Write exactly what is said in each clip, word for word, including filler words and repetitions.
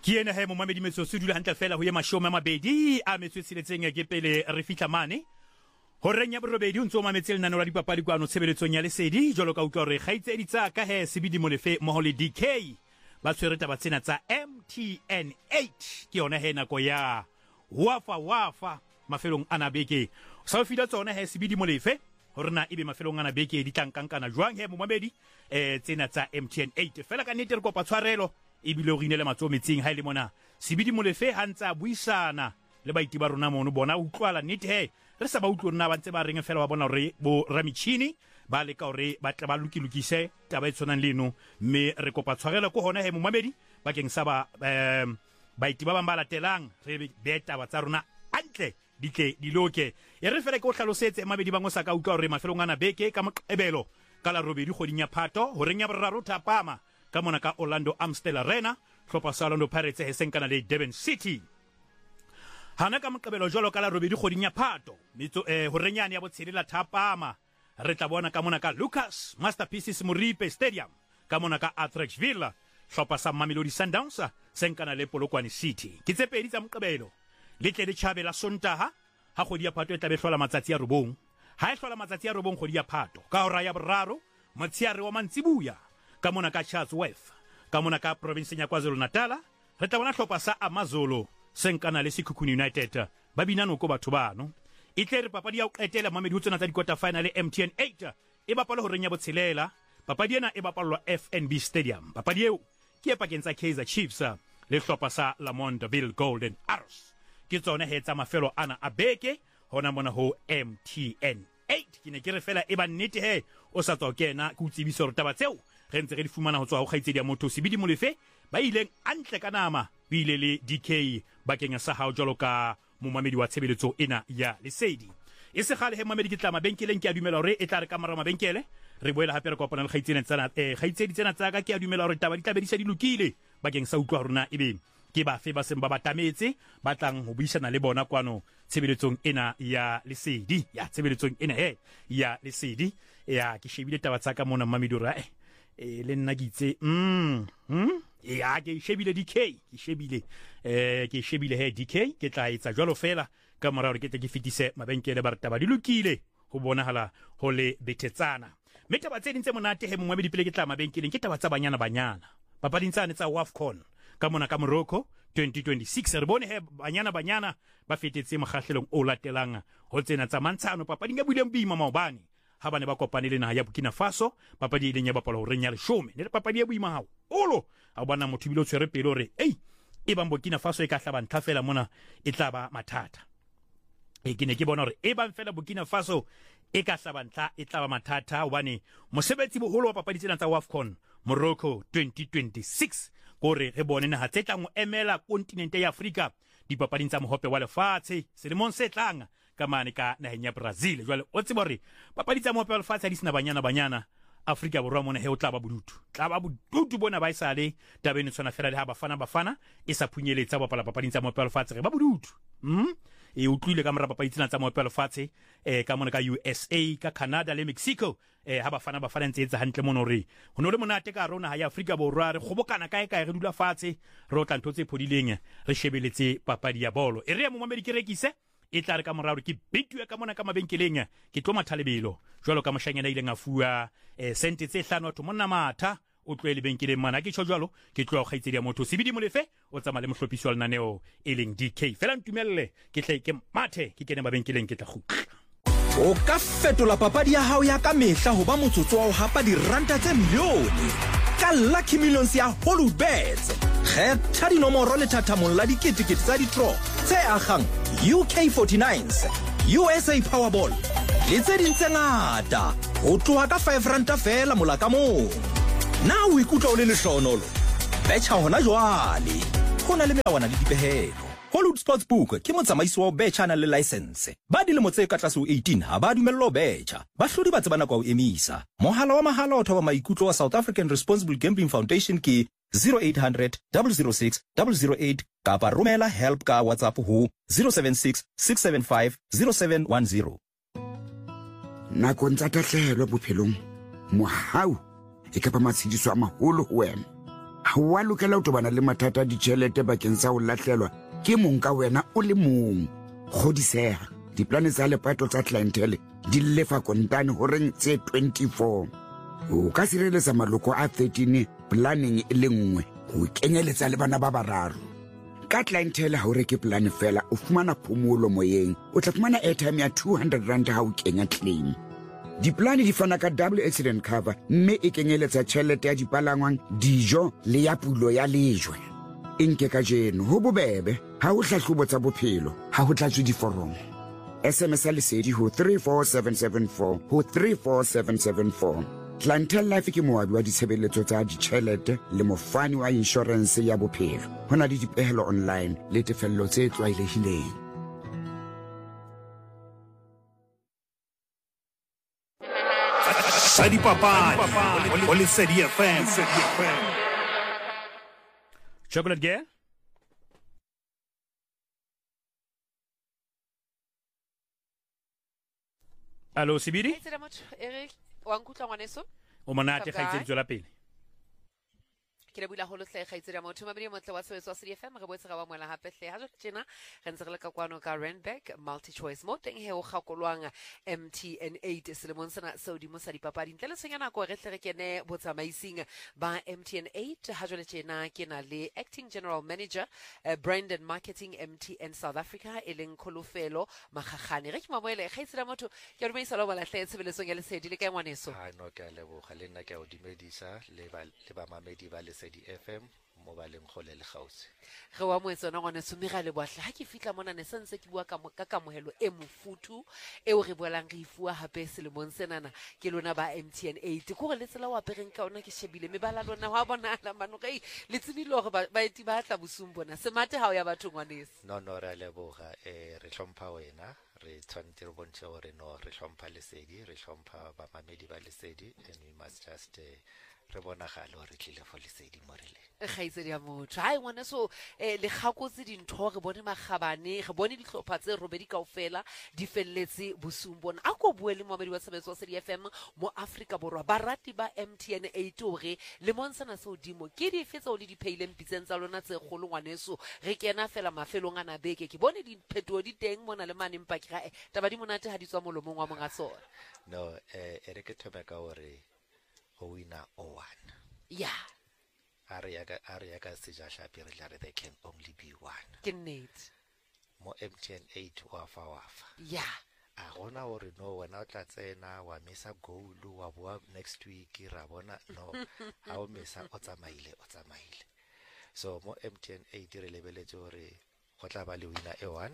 Ki ena he mo mamedi metso se dula hantle fela ho ye mashome a mabedi a metso tshiletseng ke pele re fihla mane ho renya borobedi o ntso mametse lenano la dipapadi kwano tshebeletsong ya lesedi jolo ka utlwa re kgaitsedi tsa ka he sebidi molefe mo ho le D K ba tshwere taba tsena tsa M T N eight ke yona he nako ya wafa wafa mafelong ana beke sa fida tsona he sebidi molefe horna ibe mafelong ana beke di tlankankana jwang he mo mamedi eh tsena tsa M T N eight fela ka nete re kopa tshwarelo ibile o rinele matso metsing ha ile mona sebidi molefe ha ntsa buisana le baiti ba rona mono bona utlwala nete he re sa ba utlwo rena ba ntse ba reng fela wa bona re bo ramichini ba le ka hore ba tla ba lukilukise taba e tshwanang leno mme re kopa tshwarelo ko hona he mo mamedi bakeng sa ba um baiti ba bang ba latelang re beta ba tsa rona antle dike diloke e re fela ko hlalosetse mabedi ba ngo sa ka utlwa hore mafelong ana beke ka moqebelo ka la robedi kgoding ya Phato ho renya boraro thapama ka mona ka Orlando Amstel Arena hlopha sa Orlando Pirates he senkana le Durban City hana ka moqebelo jolo ka la robedi kgoding ya Phato mitso eh ho renyane ya botshelela thapama re tla bona ka mona ka Lucas Masterpieces Moripe Stadium ka mona ka Atteridgeville hlopha sa Mamelodi Sundowns senkana le Polokwane City ke tse pedi tsa moqebelo le tle le tjhabela Sontaha ha kgodi ya Phato e tla be hlola matsatsi ya robong ha e hlola matsatsi ya robong kgodi ya Phato ka hora ya boraro motshiare wa Mantsibuya ka mona ka Chatsworth ka mona ka province ya KwaZulu-Natal re tla bona hlopha sa Amazulu senkana le Sekhukhune United ba binana ko batho bano e tle re papadi ya o qetela mamedi ho tsena tsa di quarter final M T N eight e bapala ho renya botshelela papadi ena e bapalwa F N B Stadium papadi eo ke e pakeng tsa Kaizer Chiefs le hlopha sa Lamondville Golden Arrows ke tsone he tsa mafelo ana a beke hona mona ho M T N eight ke ne ke re fela e ba nnete he o sa tswa kena ke utsibiso re taba tseo re ntse re di fumana ho tswa ho kgaitsedi ya motho sebidi molefe ba ileng antle ka nama bile le D K bakeng sa hao jolo ka momamedi wa tshebeletso ena ya lesedi e se gale he momamedi ke tla mabenkeleng ke a dumela hore e tla re ka mara mabenkele re boela hape re kopana le kgaitsedi tsena eh kgaitsedi tsena tsa ka ke a dumela hore taba di tla be di sa di lokile bakeng sa utlwa rona ebe ke ba fe ba seng ba batametse ba tlang ho buisana le bona kwano tshebeletsong ena ya lesedi ya tshebeletsong ena he ya lesedi ya ke shebile taba tsa ka mona mamedora eh e le nna kitse mm hm ya ke shebile D K ke shebile eh ke shebile he D K ke tla etsa jwalo fela ka mora hore ke tle ke fitise mabenkele ba rtaba di lokile ho bonahala ho le betetsana mme taba tse dintse monate he mongwe di pele ke tla mabenkeleng ke taba tsa banyana banyana papading tsane tsa WAFCON ka mona ka Morocco twenty twenty-six re bone he banyana banyana ba fetetse mogahletong o latelang ho tsena tsa mantshano papading ya buileng boima maobane ha bane ba kopane le naha ya Burkina Faso papadi ile nya bapala ho renya leshome ne le papadi ya boima hao olo ha bana motho bile o tshwere pelo re ei e bang Burkina Faso e ka hlaba ntha fela mona e tla ba mathata e ke ne ke bona hore e bang fela Burkina Faso e ka hlaba ntha e tla ba mathata hobane mosebetsi boholo wa papadi tsena tsa WAFCON Morocco twenty twenty-six gore re bone naha tse tlang o emela kontinente ya Afrika dipapading tsa mohope wa lefatshe selemong se tlang ka mane ka naheng ya Brazil jwale o tseba hore papadi tsa mohope wa lefatshe di sina banyana banyana Afrika borwa mona he o tla ba bodutu tla ba bodutu bona ba isale tabene tsona fela le ha bafana bafana e sa phunyeletsa bapala papading tsa mohope wa lefatshe re ba bodutu hm e utlwile ka mora papadi tsena tsa mohope wa lefatshe eh ka mona ka U S A ka Canada le Mexico eh ha bafana bafana ntse etsa hantle mona hore ho no le monate ka rona ha ya Afrika borwa re khobokana kae kae re dula fatshe re o tla ntho tse phodileng re shebeletse papadi ya bolo e re mo mamedi ke rekise e tla re ka morao ke bitwe ka mona ka mabenkeleng ke tlo mathalebelo jwalo ka moshanyana ile ngafua eh sente tse hlano batho monna matha o tlwele benkeleng mana ke tjho jwalo ke tlo kgaitsedi ya motho sebidi molefe o tsama le mohlophisi wa lenaneo e leng D K fela ntumelle ke tle ke mathe ke kene mabenkeleng ke tla khutla o ka fetola papadi ya hao ya ka mehla ho ba motsotso wa ho hapa diranta tse milione ka Lucky Millions ya Holubets kgetha dinomoro le thathamong la diketekete tsa di-draw tse akgang U K forty-nines U S A Powerball le tse ding tse ngata ho tloha ka five ranta fela mola ka mong na o ikutlwa o le lehlohonolo betjha hona jwale ho na le melawana le dipehelo Hollywood Sportsbook ke motsamaisi wa betjha na le license ba dilemo tse ka tlase ho eighteen ha ba dumellwa ho betjha ba hlodi ba tsebana kwa ho emisa mohala wa mahala o thoba maikutlo wa South African Responsible Gambling Foundation ke zero eight hundred double zero six double zero eight kapa romela help ka WhatsApp ho zero seven six six seven five zero seven one zero Nakong tsa tahlehelo bophelong mohau e ka ba matshidiso a maholo ho wena ha wa lokela ho tobana le mathata a ditjhelete bakeng sa ho lahlelwa ke mong ka wena o le mong. Kgodiseha, diplane tsa lepato tsa clientele di lefa kontane horeng tse twenty-four. O ka sireletsa maloko a thirteen planning e le nngwe ho kenyeletsa le bana ba bararo. Ka clientele ha o reke plan fela o fumana phomolo moyeng, o tla fumana airtime ya two hundred rand ha o kenya claim. Diplane di fana ka double accident cover mme e kenyeletsa tjhelete ya dipalangwang, dijo le ya pulo ya lejwe. Inke ka jeno ho bobebe ha o hlahlobo tsa bophelo ha ho tlatswe diforomo. S M S a lesedi ho three four seven seven four ho three four seven seven four. Clientele Life ke moabi wa ditshebeletso tsa ditjhelete le mofani wa insurance ya bophelo. Hona le dipehelo online le tefello tse tlwaelehileng. Sa dipapadi ho Lesedi F M. Chocolate Girl. Allo Sibiri? Eric, wa nkutla ngwaneso? O monate ga itse tswela pele. Ke le bula holo hle khaitsira motho mabedi motle wa sebetsa C F M re boetse ga ba moela hape hle ha jona re ntse re le ka kwano ka Randburg multi choice mo teng he o gakolwang M T N eight selemong sena se odimo sa dipapadi ntle le senyana go re tle re kene botsamaising ba M T N eight ha jona tjena ke na le acting general manager uh, brand and marketing M T N South Africa eleng Kholofelo Magagane re ke mamoele khaitsira motho ke re meisa lo bala hle tsebeletsong ya Lesedi le ka ngwaneso ha no ke le bo ga le nna ke o dimedisa le ba le ba mamedi ba Lesedi F M mo ba leng gole le gausi re wa moetsona ngwana sumira le boahle ha ke fitla mona ne sentse ke bua ka ka kamohelo e mofutu e o re boelang re ifua hape selemong senana ke lona ba M T N eight go re le tsela wa pereng ka ona ke shebile mebala lona wa bona la mano ga le tsebile gore ba eti ba tla busung bona se mate ha o ya batho ngwanese no no re le boga e re hlompha wena re tshwanetse re bontshe gore no re hlompha Lesedi re hlompha ba mamedi ba Lesedi and we must just uh, re bona galo re tlile for Lesedi morele khaitse ya motho hai ngwana so le gakotse dintho re bone magabane re bone ditlhopha tse robedi kaofela di felletse busung bona a go buele moamedi wa sebetso sa D F M mo Africa borwa barati ba M T N eight hore le monsana se odimo ke di fetsa o le di pheileng pitseng tsa lona tse golo ngwaneso re kena fela mafelong ana beke ke bone di phetho di teng mona le mane mpa ke ga taba di monate ha di tswa molomong wa monga sona no eh ere ke thoma ka hore o wina o one yeah are ya ka are ya ka se ja shapi re tla re there can only be one ke net mo M T N eight wa fa wa fa yeah a gona hore no wena o tla tsena wa misa goal wa boa next week ra bona no ha o misa o tsamaile o tsamaile so mo M T N eight re lebeletse hore go tla ba le winner e one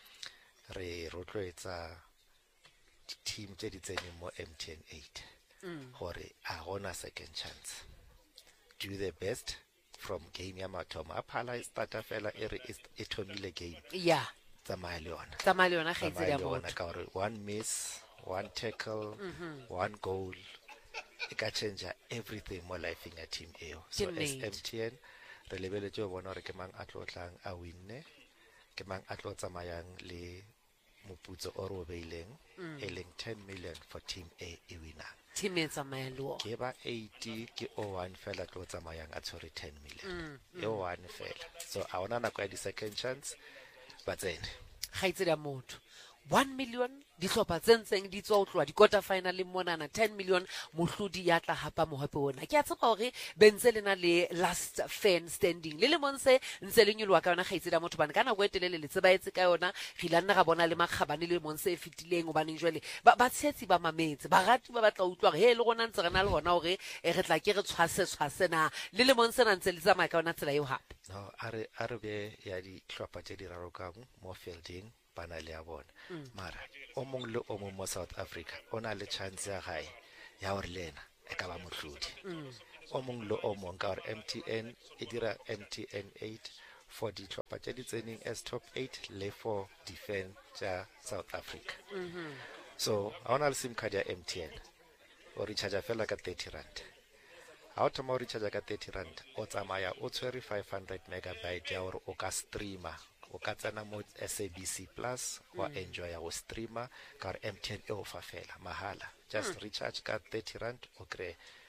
re rotloetsa team tse di tseneng mo M T N eight hore a gona second chance do the best from game ya mathomo a phala starter fela ere e thomile game yeah tsamaya le yona tsamaya le yona khaitse ya motho ka hore one miss one tackle mm -hmm. one goal e ka change everything mo life ya team eo so as M T N re lebeletse go bona hore ke mang a tlotlang a winne ke mang a tlo tsamayang le moputso o ro beileng e leng ten million for team A e winang team e tsamaya lo ke ba eighty ke o one fela tlo tsamayang a tshore ten million e o one fela so a ona na kwa di second chance ba tsene khaitse ya motho one million di hlopa tsentseng di tswa utlwa di quarter final le monana ten million mohlodi ya tla hapa mohape ona ke a tseba hore bentse lena le last fan standing le le monse ntse le nyolwa ka yona khaitse ya motho bana kana go etelele le tseba etse ka yona re la nna ga bona le makgabane le monse e fitileng o baneng jwale ba tshetsi ba mametse ba rati ba batla utlwa he le gona ntse rena le hona hore re tla ke re tshwase tshwase na le le monse na ntse le tsamaya ka yona tsela eo hape no are are be ya di hlopa tse di rarokang mo fielding bana le ya bona mara o mong le o mong mo South Africa ona le chance ya gae ya hore lena e ka ba mohlodi o mong le o mong ka hore M T N e dira M T N eight for di tlhopha tse di tseneng as top eight le for defense tsa South Africa so a ona le sim card ya M T N o recharge fela ka thirty rand ha o thoma o recharge ka thirty rand o tsamaya o tshwere five hundred megabyte ya hore o ka streama o ka tsena mo S A B C Plus wa enjoy ya go streamer ka M T N e o fa fela mahala just recharge ka thirty rand o kre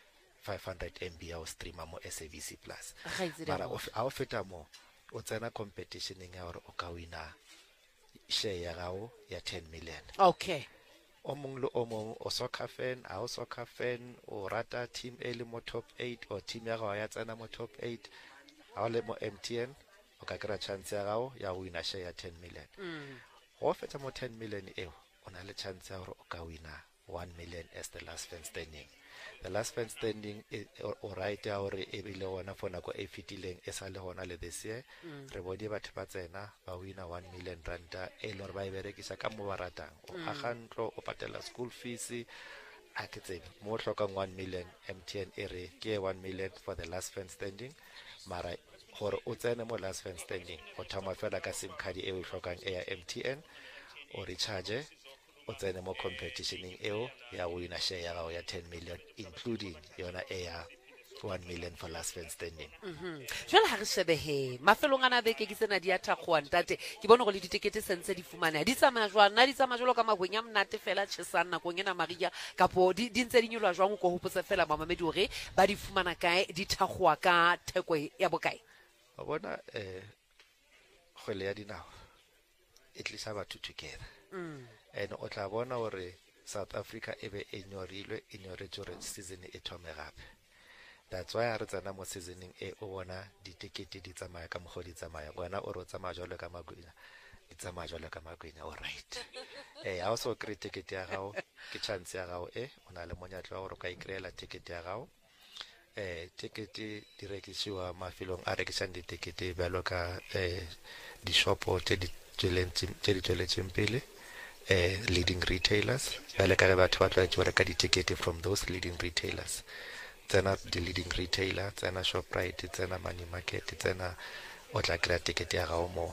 five hundred M B ya o streama mo S A B C Plus Kgaitsedi mara amoholo. a o feta mo o tsena competitioneng ya gore o ka wina share ya gago ya ten million. Okay. O mong le o mong o soccer fan a o soccer fan o rata team e le mo top eight o team ya gago ya tsena mo top eight a o le mo M T N o ka kry-a chance ya gago ya wina share ya ten million. Go fetsa mo ten million eo o na le chance ya gore o ka wina one million as the last fan standing. The last fan standing o right ya gore e bile gona for nako e fetileng e sa le gona le this year re bodi batho ba tsena ba wina one million ranta e lor ba e berekisa ka mo ba ratang o aga ntlo o patela school fees a ke tsebe mo tlhokang one million M T N e re ke one million for the last fan standing mara gore o tsene mo last fan standing o thama fela ka sim card e o tlhokang e ya M T N o recharge o tsene mo competitioning eo ya wina share ya gago ya ten million including yona e ya one million for last fan standing. Jwale ha re shebe he mafelong ana beke ke tsena di athakgwa ntate ke bona go le ditekete sentse di fumana di tsamaya jwang na di tsamaya jwalo ka magwenya mnate fela tshesana nakong ena maria kapo di di ntse di nyolwa jwang go hopotsa fela mamamedi hore ba di fumana kae di thakgwa ka theko ya bokae Ba bona eh kgwele ya dinao e tlisa batho together. And o tla bona hore South Africa e be e nyorilwe e nyoretse hore season e thome gape. That's why re tsena mo seasoning e o bona ditekete di tsamaya ka mogodi tsamaya bona o ro tsamaya jwalo ka magwenya di tsamaya jwalo ka magwenya all right. Eh ha o so kry ticket ya gago ke chance ya gago e ona le monyatlo wa gore ka ikreela ticket ya gago. Eh ticket di rekisiwa mafelong a rekisang ditekete balo ka eh di shopo tse di tsweletseng tse di tsweletseng pele. Uh, leading retailers bale ka batho ba tla tswela ka di-ticket from those leading retailers tsena the leading retailer tsena Shoprite tsena Money Market tsena o tla kry-a ticket ya gago mo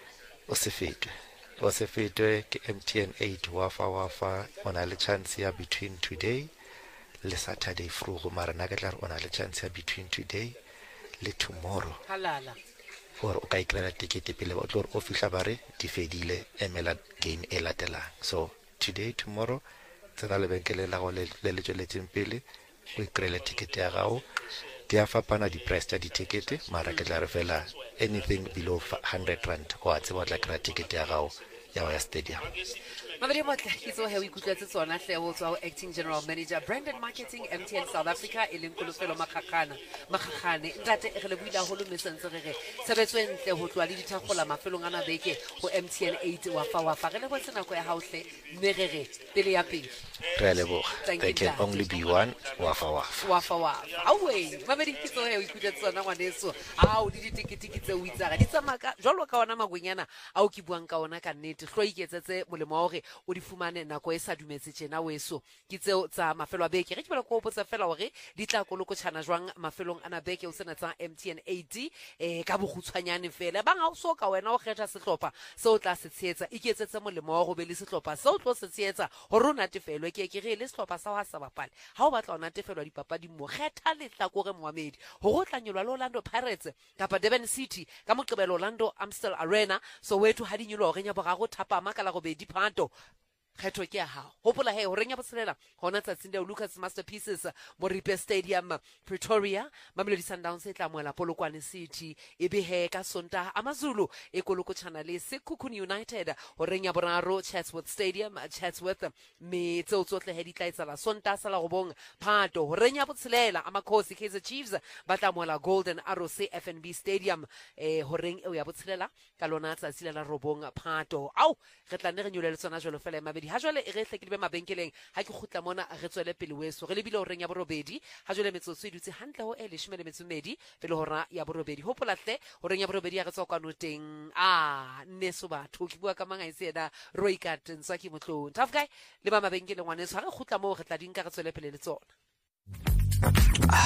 o se fetwe o se fetwe ke M T N eight wafa wafa o na le chance ya between today le Saturday frugo mara na ke tla re o na le chance ya between today le tomorrow halala or o ka ikreela ticket pele ba tlo o fihla bare di fedile emela game e latelang so today tomorrow tsena le benkele la go le le tsweletseng pele o ikreela ticket ya gago di a fapana di price tsa di ticket mara ke tla re fela anything below one hundred rand o a tseba tla kry-a ticket ya gago ya ya stadium. Mabedi motle kitso he o ikutletse tsona hle ho tswa acting general manager brand and marketing M T N South Africa e leng kolofelo makgakgana makgakgane ntate re le buila holo mesentse re re sebetso entle ho tlwa le dithakgola mafelong ana beke ho M T N eight wa fa wa fa re le botse nako ya hauhle mme re re pele ya pele re le boga there can only be one wa fa wa fa wa fa wa awe mabedi kitso he o ikutletse tsona ngwaneso a o di ditikiti kitse o itsara di tsamaka jwalo ka ona magwenyana a o ki buang ka ona ka nnete hlo iketsetse molemo wa hore o di fumane nako e sa dumetse tjena weso ke tseo tsa mafelo a beke re ke bela go hopotsa fela hore di tla koloko tshana jwang mafelong ana beke o sena tsa M T N eighty eh ka bogutshwanyane fela ba nga o soka wena o kgetha sehlopha se o tla se tshetsa iketsetse molemo wa go be le sehlopha se o tlo se tshetsa hore o natefelwe ke ke re le sehlopha sa wa sa bapale ha o batla o natefelwa dipapadi mo kgetha lehlakore moamedi hore o tla nyolwa le Orlando Pirates kapa Durban City ka moqebelo Orlando Amstel Arena so wethu ha di nyolwa go renya bogago thapama ka la go be diphanto kgetho ke ya hao hopola he ho renya boselela hona tsatsing le Lucas Masterpieces mo Ripe Stadium Pretoria Mamelodi Sundowns e tla moela Polokwane City e be he ka Sontaga AmaZulu e koloko tshana le Sekhukhune United ho renya boraro Chatsworth Stadium Chatsworth me tseo tsotle he di tla etsala Sontaga sa la go bong Phato ho renya boselela Amakhosi Kaizer Chiefs ba tla moela Golden Arrows F N B Stadium eh ho reng e ya boselela ka lona tsatsi la robong Phato au re tla ne re nyolele tsona jolo fela mabedi ha jwale e re hle ke dibe mabenkeleng ha ke khutla mona re tswele pele weso re lebile o reng ya borobedi ha jwale metsotso e dutse hantle ho ele shimele metsomedi pele hora ya borobedi hopola hle o reng ya borobedi ya re tswa kwa noteng a nneso batho ke bua ka manga ise ena Roycat ntswa ke motlong tough guy le ba mabenkeleng ngwaneso ha re khutla mo re tla dinka re tswele pele le tsona